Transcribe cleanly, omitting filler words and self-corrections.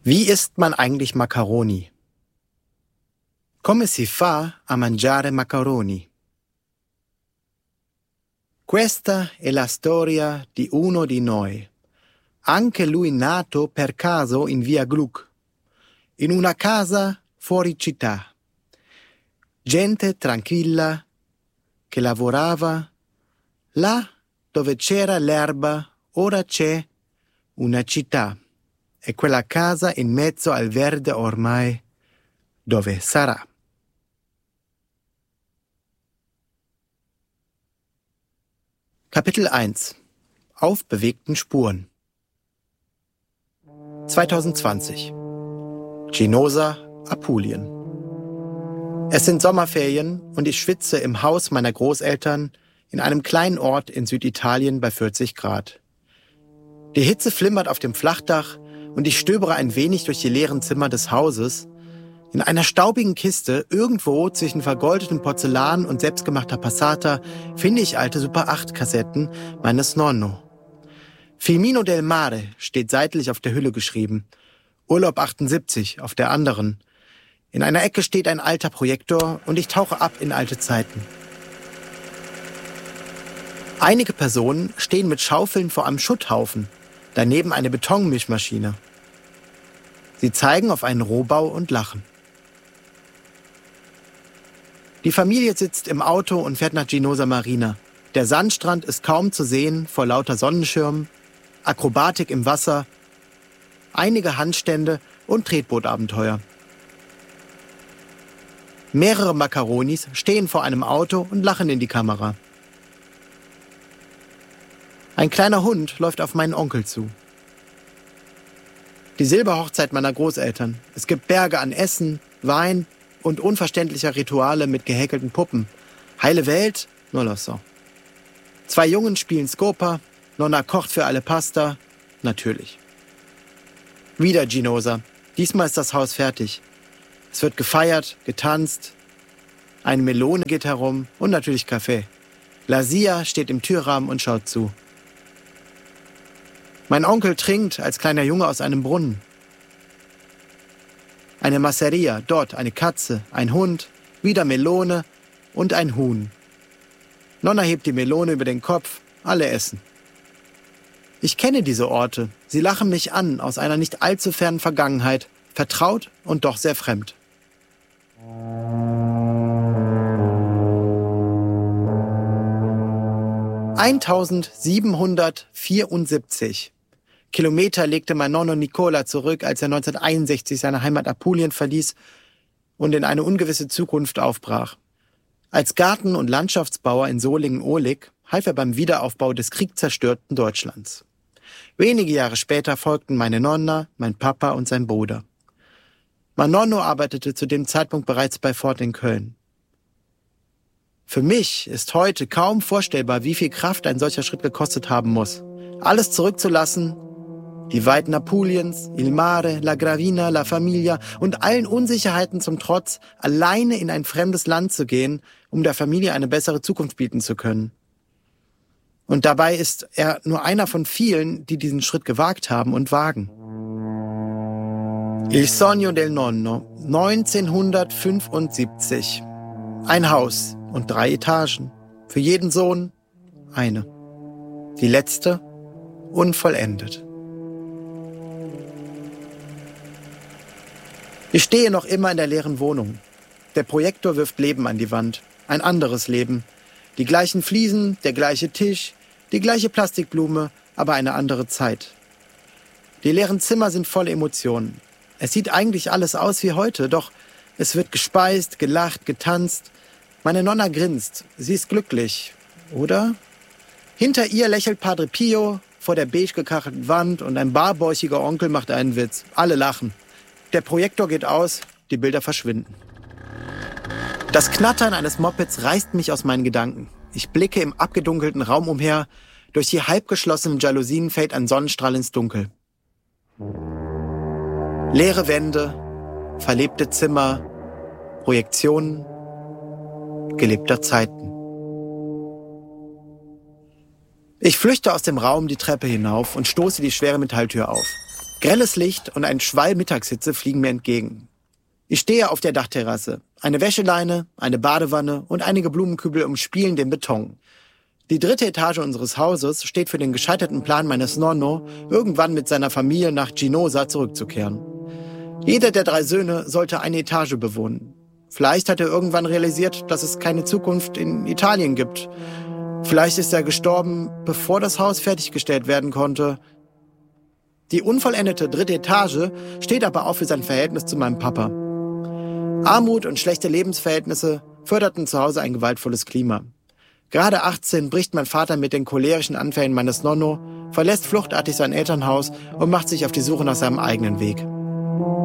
Wie isst man eigentlich Macaroni? Come si fa a mangiare macaroni? Questa è la storia di uno di noi, anche lui nato per caso in via Gluck, in una casa fuori città. Gente tranquilla che lavorava, là dove c'era l'erba, ora c'è una città, e quella casa in mezzo al verde ormai, dove sarà? Kapitel 1 Auf bewegten Spuren 2020 Ginosa, Apulien. Es sind Sommerferien und ich schwitze im Haus meiner Großeltern in einem kleinen Ort in Süditalien bei 40 Grad. Die Hitze flimmert auf dem Flachdach und ich stöbere ein wenig durch die leeren Zimmer des Hauses. In einer staubigen Kiste, irgendwo zwischen vergoldetem Porzellan und selbstgemachter Passata, finde ich alte Super-8-Kassetten meines Nonno. Filmino del Mare steht seitlich auf der Hülle geschrieben. Urlaub 78 auf der anderen. In einer Ecke steht ein alter Projektor und ich tauche ab in alte Zeiten. Einige Personen stehen mit Schaufeln vor einem Schutthaufen, daneben eine Betonmischmaschine. Sie zeigen auf einen Rohbau und lachen. Die Familie sitzt im Auto und fährt nach Ginosa Marina. Der Sandstrand ist kaum zu sehen vor lauter Sonnenschirmen, Akrobatik im Wasser, einige Handstände und Tretbootabenteuer. Mehrere Macaronis stehen vor einem Auto und lachen in die Kamera. Ein kleiner Hund läuft auf meinen Onkel zu. Die Silberhochzeit meiner Großeltern. Es gibt Berge an Essen, Wein und unverständlicher Rituale mit gehäkelten Puppen. Heile Welt, non lo so. 2 Jungen spielen Scopa, Nonna kocht für alle Pasta, natürlich. Wieder Ginosa, diesmal ist das Haus fertig. Es wird gefeiert, getanzt, eine Melone geht herum und natürlich Kaffee. Lazia steht im Türrahmen und schaut zu. Mein Onkel trinkt als kleiner Junge aus einem Brunnen. Eine Masseria, dort eine Katze, ein Hund, wieder Melone und ein Huhn. Nonna hebt die Melone über den Kopf, alle essen. Ich kenne diese Orte, sie lachen mich an aus einer nicht allzu fernen Vergangenheit, vertraut und doch sehr fremd. (1774) Kilometer legte mein Nonno Nicola zurück, als er 1961 seine Heimat Apulien verließ und in eine ungewisse Zukunft aufbrach. Als Garten- und Landschaftsbauer in Solingen-Ohlig half er beim Wiederaufbau des kriegzerstörten Deutschlands. Wenige Jahre später folgten meine Nonna, mein Papa und sein Bruder. Mein Nonno arbeitete zu dem Zeitpunkt bereits bei Ford in Köln. Für mich ist heute kaum vorstellbar, wie viel Kraft ein solcher Schritt gekostet haben muss. Alles zurückzulassen, die Weiten Apuliens, Il Mare, La Gravina, La Famiglia und allen Unsicherheiten zum Trotz, alleine in ein fremdes Land zu gehen, um der Familie eine bessere Zukunft bieten zu können. Und dabei ist er nur einer von vielen, die diesen Schritt gewagt haben und wagen. Il Sogno del Nonno, 1975. Ein Haus und 3 Etagen. Für jeden Sohn eine. Die letzte unvollendet. Ich stehe noch immer in der leeren Wohnung. Der Projektor wirft Leben an die Wand. Ein anderes Leben. Die gleichen Fliesen, der gleiche Tisch, die gleiche Plastikblume, aber eine andere Zeit. Die leeren Zimmer sind voll Emotionen. Es sieht eigentlich alles aus wie heute, doch es wird gespeist, gelacht, getanzt. Meine Nonna grinst. Sie ist glücklich, oder? Hinter ihr lächelt Padre Pio vor der beige gekachelten Wand und ein barbäuchiger Onkel macht einen Witz. Alle lachen. Der Projektor geht aus, die Bilder verschwinden. Das Knattern eines Mopeds reißt mich aus meinen Gedanken. Ich blicke im abgedunkelten Raum umher. Durch die halbgeschlossenen Jalousien fällt ein Sonnenstrahl ins Dunkel. Leere Wände, verlebte Zimmer, Projektionen gelebter Zeiten. Ich flüchte aus dem Raum die Treppe hinauf und stoße die schwere Metalltür auf. Grelles Licht und ein Schwall Mittagshitze fliegen mir entgegen. Ich stehe auf der Dachterrasse. Eine Wäscheleine, eine Badewanne und einige Blumenkübel umspielen den Beton. Die 3. Etage unseres Hauses steht für den gescheiterten Plan meines Nonno, irgendwann mit seiner Familie nach Ginosa zurückzukehren. Jeder der 3 Söhne sollte eine Etage bewohnen. Vielleicht hat er irgendwann realisiert, dass es keine Zukunft in Italien gibt. Vielleicht ist er gestorben, bevor das Haus fertiggestellt werden konnte. Die unvollendete 3. Etage steht aber auch für sein Verhältnis zu meinem Papa. Armut und schlechte Lebensverhältnisse förderten zu Hause ein gewaltvolles Klima. Gerade 18 bricht mein Vater mit den cholerischen Anfällen meines Nonno, verlässt fluchtartig sein Elternhaus und macht sich auf die Suche nach seinem eigenen Weg.